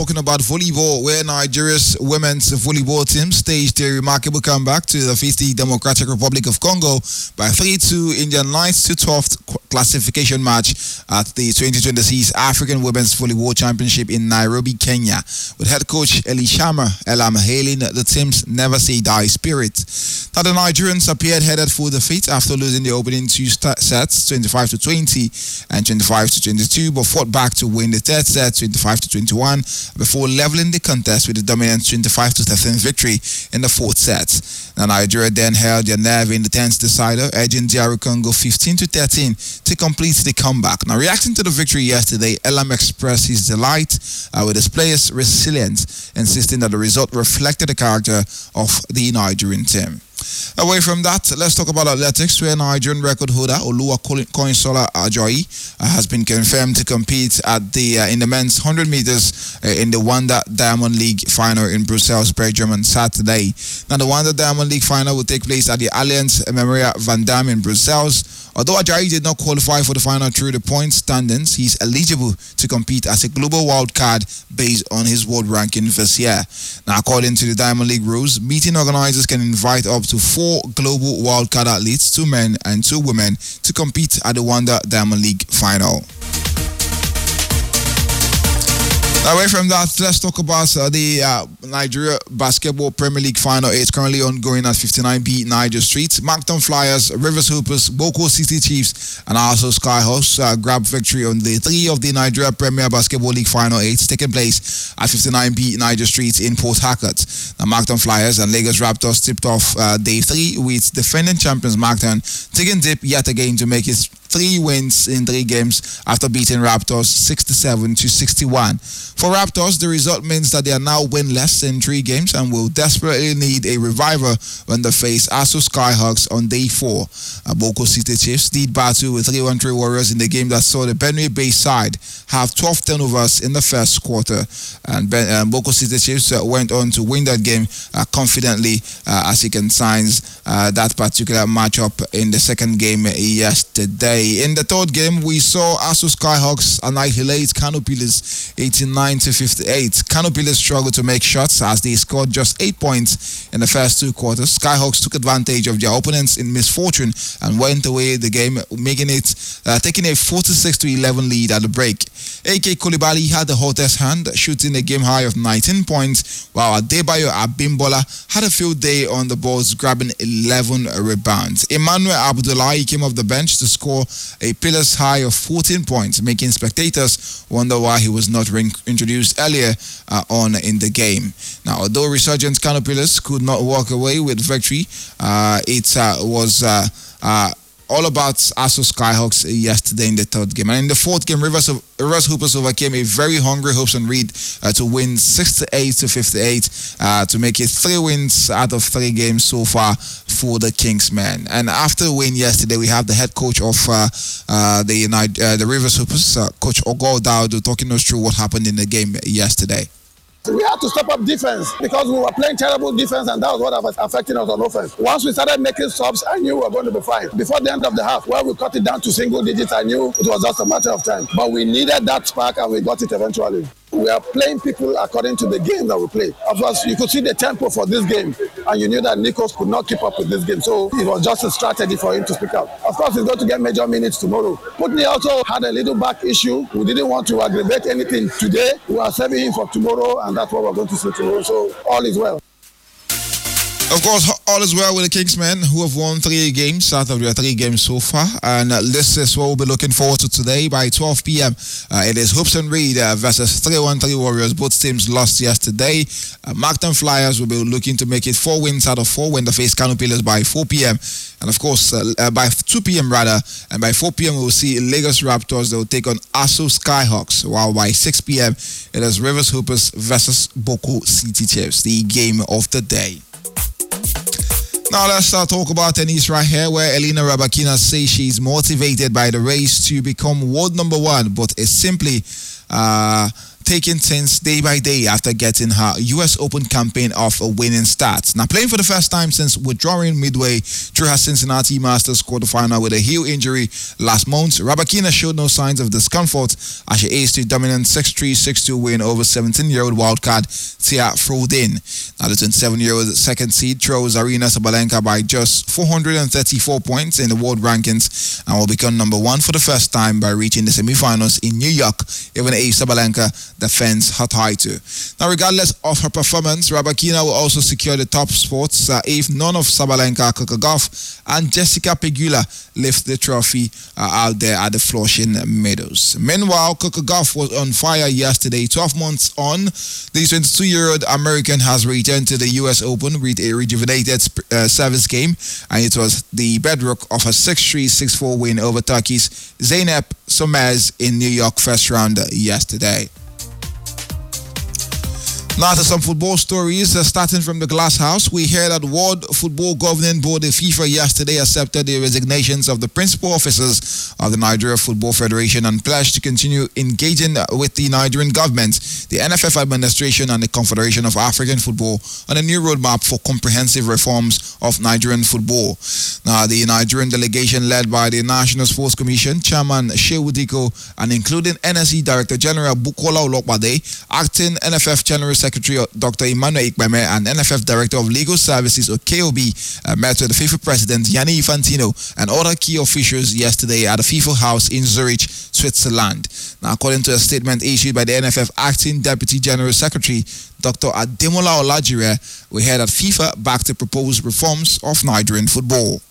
Talking about volleyball, where Nigeria's women's volleyball team staged a remarkable comeback to defeat the Democratic Republic of Congo by 3-2 in their 9th to 12th classification match at the 2026 African Women's Volleyball Championship in Nairobi, Kenya, with head coach Elishama Elam hailing the team's never say die spirit. Now, the Nigerians appeared headed for defeat after losing the opening two sets, 25-20 and 25-22, but fought back to win the third set, 25-21. Before leveling the contest with a dominant 25-13 victory in the fourth set. Now, Nigeria then held their nerve in the 10th decider, edging DR Congo 15-13 to complete the comeback. Now, reacting to the victory yesterday, Elam expressed his delight with his players' resilience, insisting that the result reflected the character of the Nigerian team. Away from that, let's talk about athletics, where Nigerian record holder Oluwa Koinsola Ajoyi has been confirmed to compete at in the men's 100 meters in the Wanda Diamond League final in Brussels, Belgium on Saturday. Now, the Wanda Diamond League final will take place at the Allianz Memorial Van Damme in Brussels. Although Ajayi did not qualify for the final through the point standings, he's eligible to compete as a global wildcard based on his world ranking this year. Now, according to the Diamond League rules, meeting organizers can invite up to 4 global wildcard athletes, 2 men and 2 women, to compete at the Wanda Diamond League final. Away from that, let's talk about the Nigeria Basketball Premier League final. It's currently ongoing at 59B Niger Street. Macton Flyers, Rivers Hoopers, Boko City Chiefs, and also Skyhawks grabbed victory on the 3 of the Nigeria Premier Basketball League Final 8, taking place at 59B Niger Street in Port Harcourt. Now, Macton Flyers and Lagos Raptors tipped off day 3 with defending champions Macton taking dip yet again to make its 3 wins in 3 games after beating Raptors 67-61. For Raptors, the result means that they are now winless in 3 games and will desperately need a reviver when they face ASU Skyhawks on day 4. Boko City Chiefs did battle with 3-1-3 Warriors in the game that saw the Benue Bay side have 12 turnovers in the first quarter. And Boko City Chiefs went on to win that game confidently as he can sign that particular matchup in the second game yesterday. In the third game, we saw ASU Skyhawks annihilate Kano Pillars 89-58. Kano Pillars struggled to make shots as they scored just 8 points in the first 2 quarters. Skyhawks took advantage of their opponents in misfortune and went away the game, taking a 46-11 lead at the break. AK Koulibaly had the hottest hand, shooting a game high of 19 points, while Adebayo Abimbola had a field day on the boards, grabbing 11 rebounds. Emmanuel Abdullahi came off the bench to score a Pillars high of 14 points, making spectators wonder why he was not introduced earlier on in the game. Now, although resurgent Kano Pillars could not walk away with victory, it was all about ASU Skyhawks yesterday in the third game. And in the fourth game, Rivers Hoopers overcame a very hungry Hopes and Reed to win 68-58 to make it 3 wins out of 3 games so far for the Kingsmen. And after the win yesterday, we have the head coach of the Rivers Hoopers, Coach Ogo Daudu, talking us through what happened in the game yesterday. We had to step up defense because we were playing terrible defense, and that was what was affecting us on offense. Once we started making subs, I knew we were going to be fine. Before the end of the half, where we cut it down to single digits, I knew it was just a matter of time. But we needed that spark, and we got it eventually. We are playing people according to the game that we play. Of course, you could see the tempo for this game, and you knew that Nikos could not keep up with this game. So it was just a strategy for him to speak out. Of course, he's going to get major minutes tomorrow. Putney also had a little back issue. We didn't want to aggravate anything today. We are saving him for tomorrow, and that's what we're going to see tomorrow. So all is well. Of course, all is well with the Kingsmen, who have won 3 games out of their 3 games so far. And this is what we'll be looking forward to today by 12 p.m. It is Hopes and Reed versus 3-1-3 Warriors. Both teams lost yesterday. Macton Flyers will be looking to make it 4 wins out of 4 when they face Kano Pillars by 4 p.m. And of course, by 2 p.m. rather, and by 4 p.m. we'll see Lagos Raptors. They will take on ASU Skyhawks, while by 6 p.m. it is Rivers Hoopers versus Boko City Chiefs, the game of the day. Now let's talk about tennis right here, where Elena Rybakina says she's motivated by the race to become world number 1, but is simply taking things day by day after getting her US Open campaign off a winning start. Now, playing for the first time since withdrawing midway through her Cincinnati Masters quarterfinal with a heel injury last month, Rybakina showed no signs of discomfort as she aced a dominant 6-3, 6-2 win over 17-year-old wildcard Tia Frodin. Now, the 27-year-old second seed throws Aryna Sabalenka by just 434 points in the world rankings and will become number one for the first time by reaching the semi-finals in New York, even if Sabalenka defends her title. Now, regardless of her performance, Rybakina will also secure the top spots if none of Sabalenka, Coco Gauff, and Jessica Pegula lift the trophy out there at the Flushing Meadows. Meanwhile, Coco Gauff was on fire yesterday. 12 months on, the 22-year-old American has returned to the US Open with a rejuvenated service game, and it was the bedrock of a 6-3, 6-4 win over Turkey's Zeynep Somers in New York first round yesterday. Now to some football stories. Starting from the Glass House, we heard that World Football Governing Board, the FIFA, yesterday accepted the resignations of the principal officers of the Nigeria Football Federation and pledged to continue engaging with the Nigerian government, the NFF administration, and the Confederation of African Football on a new roadmap for comprehensive reforms of Nigerian football. Now, the Nigerian delegation, led by the National Sports Commission Chairman Shehu Diko and including NSE Director General Bukola Olopade, acting NFF General Secretary Dr. Emmanuel Ikpeme, and NFF Director of Legal Services or KOB met with the FIFA President Gianni Infantino and other key officials yesterday at the FIFA House in Zurich, Switzerland. Now, according to a statement issued by the NFF Acting Deputy General Secretary Dr. Ademola Olajire, we heard that FIFA backed the proposed reforms of Nigerian football.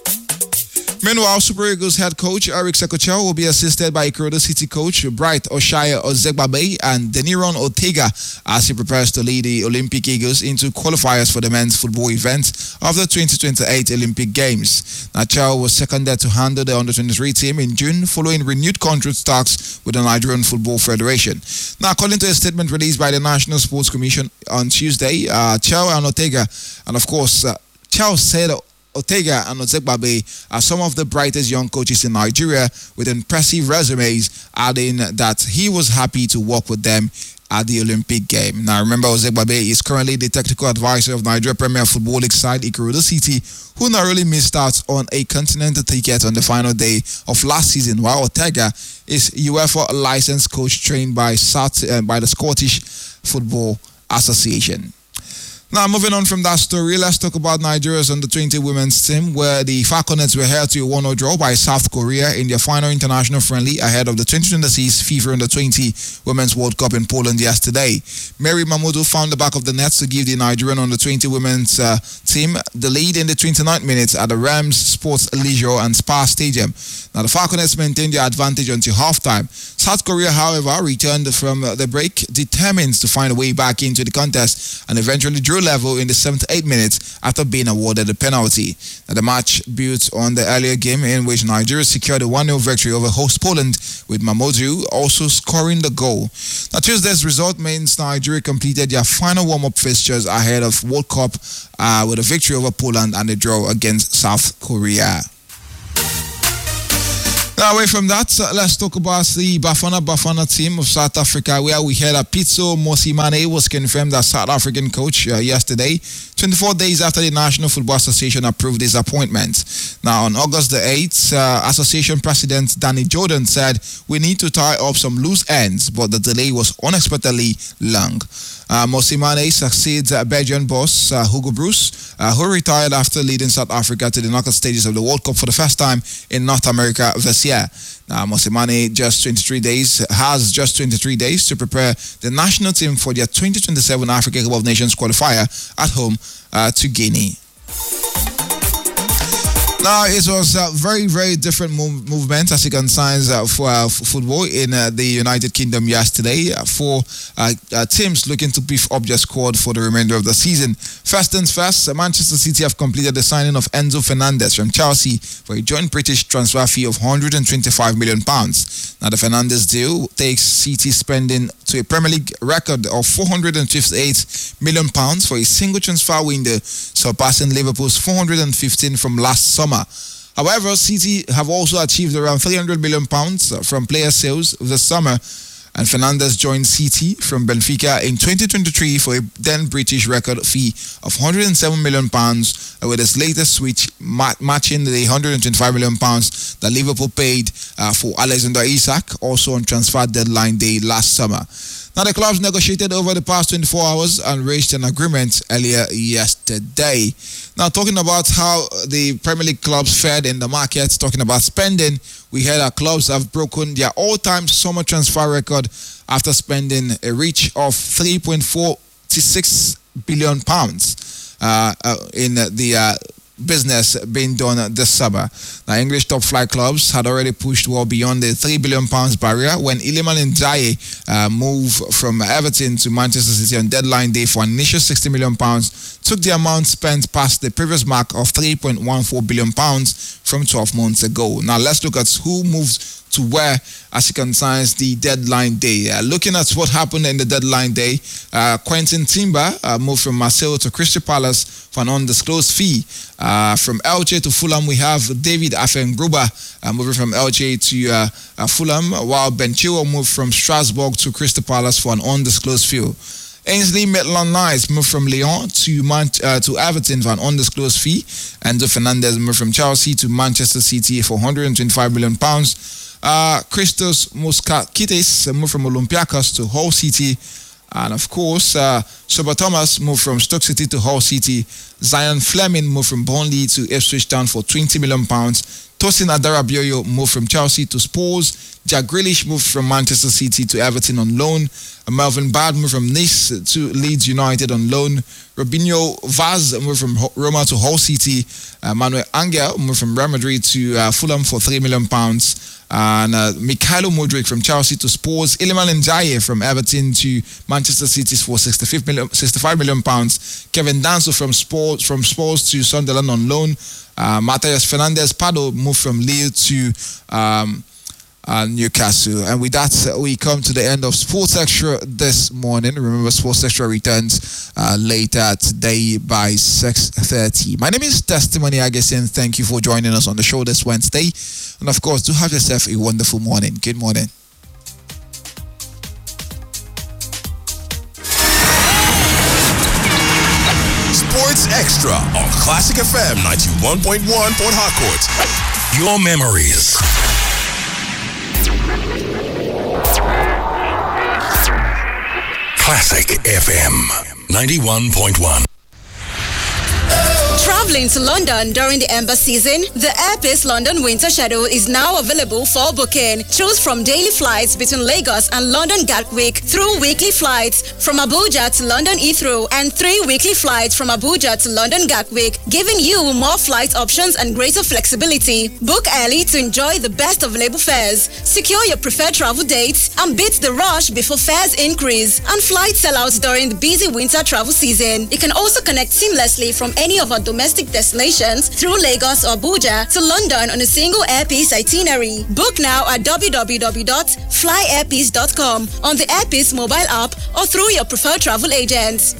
Meanwhile, Super Eagles head coach Eric Sekochel will be assisted by Ikorodu City coach Bright Oshaya Ozegbabe and Deniron Ortega as he prepares to lead the Olympic Eagles into qualifiers for the men's football event of the 2028 Olympic Games. Nachal was seconded to handle the under-23 team in June following renewed contract talks with the Nigerian Football Federation. Now, according to a statement released by the National Sports Commission on Tuesday, Chao and Ortega, and of course, Chao said Ortega and Ozegbabe are some of the brightest young coaches in Nigeria with impressive resumes, adding that he was happy to work with them at the Olympic game. Now, remember, Ozegbabe is currently the technical advisor of Nigeria Premier Football League side Ikorodu City, who narrowly missed out on a continental ticket on the final day of last season, while Ortega is UEFA licensed coach trained by the Scottish Football Association. Now, moving on from that story, let's talk about Nigeria's under-20 women's team, where the Falconets were held to a 1-0 draw by South Korea in their final international friendly ahead of the 2026 FIFA Under-20 Women's World Cup in Poland yesterday. Mary Mamudu found the back of the net to give the Nigerian under-20 women's team the lead in the 29th minutes at the Rams Sports Leisure and Spa Stadium. Now, the Falconets maintained their advantage until halftime. South Korea, however, returned from the break determined to find a way back into the contest and eventually drew level in the 78 minutes after being awarded a penalty. Now, the match built on the earlier game in which Nigeria secured a 1-0 victory over host Poland, with Mamodu also scoring the goal. Now, Tuesday's result means Nigeria completed their final warm-up fixtures ahead of World Cup with a victory over Poland and a draw against South Korea. Now, away from that, let's talk about the Bafana team of South Africa, where we heard that Pitso Mosimane was confirmed as South African coach yesterday, 24 days after the National Football Association approved his appointment. Now, on August the 8th, Association President Danny Jordan said, "We need to tie up some loose ends," but the delay was unexpectedly long. Mosimane succeeds Belgian boss Hugo Broos, who retired after leading South Africa to the knockout stages of the World Cup for the first time in North America this year. Now, Mosimane has just 23 days to prepare the national team for their 2027 Africa Cup of Nations qualifier at home to Guinea. Now, it was a very, very different movement as it concerns for football in the United Kingdom yesterday for teams looking to beef up their squad for the remainder of the season. First things first, Manchester City have completed the signing of Enzo Fernandez from Chelsea for a joint British transfer fee of £125 million. Now, the Fernandez deal takes City spending to a Premier League record of £458 million for a single transfer window, surpassing Liverpool's £415 from last summer. However, City have also achieved around £300 million from player sales this summer, and Fernandes joined City from Benfica in 2023 for a then British record fee of £107 million, with his latest switch matching the £125 million that Liverpool paid for Alexander Isak, also on transfer deadline day last summer. Now, the clubs negotiated over the past 24 hours and reached an agreement earlier yesterday. Now, talking about how the Premier League clubs fared in the market, talking about spending, we heard our clubs have broken their all-time summer transfer record after spending a reach of £3.46 billion in the business being done this summer. Now, English top flight clubs had already pushed well beyond the £3 billion barrier when Iliman Ndiaye moved from Everton to Manchester City on deadline day for an initial £60 million, took the amount spent past the previous mark of £3.14 billion from 12 months ago. Now, let's look at who moved to where as it concerns the deadline day. Looking at what happened in the deadline day, Quentin Timber moved from Marseille to Crystal Palace for an undisclosed fee. From Elche to Fulham, we have David Affengruber moving from Elche to Fulham, while Ben Chilwell moved from Strasbourg to Crystal Palace for an undisclosed fee. Ainsley Maitland-Niles moved from Lyon to Everton for an undisclosed fee. Enzo Fernandez moved from Chelsea to Manchester City for £125 million. Christos Mouskakitis moved from Olympiacos to Hull City. And of course, Sober Thomas moved from Stoke City to Hull City. Zion Fleming moved from Burnley to Ipswich Town for £20 million. Tosin Adarabioyo moved from Chelsea to Spurs. Jack Grealish moved from Manchester City to Everton on loan. Melvin Bard moved from Nice to Leeds United on loan. Robinho Vaz moved from Roma to Hull City. Manuel Angel moved from Real Madrid to Fulham for £3 million. And Mikhailo Mudryk from Chelsea to Spurs. Iliman Ndiaye from Everton to Manchester City for £65 million. Kevin Danso from Spurs to Sunderland on loan. Matheus Fernandes Pardo moved from Lille to Newcastle. And with that, we come to the end of Sports Extra this morning. Remember, Sports Extra returns later today by 6:30. My name is Testimony Agasin. Thank you for joining us on the show this Wednesday. And of course, do have yourself a wonderful morning. Good morning. Sports Extra on Classic FM 91.1 Port Harcourt. Your memories. Classic FM 91.1. Traveling to London during the Ember season? The Airpeace London Winter Schedule is now available for booking. Choose from daily flights between Lagos and London Gatwick through weekly flights from Abuja to London Heathrow and 3 weekly flights from Abuja to London Gatwick, giving you more flight options and greater flexibility. Book early to enjoy the best available fares. Secure your preferred travel dates and beat the rush before fares increase and flight sellouts during the busy winter travel season. You can also connect seamlessly from any of our domestic destinations through Lagos or Abuja to London on a single Airpeace itinerary. Book now at www.flyairpeace.com on the Airpeace mobile app or through your preferred travel agents.